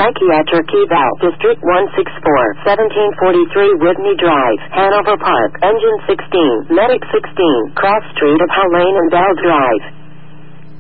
Psychiatric Eval, District 164, 1743 Whitney Drive, Hanover Park, Engine 16, Medic 16, Cross Street of Howlane and Bell Drive.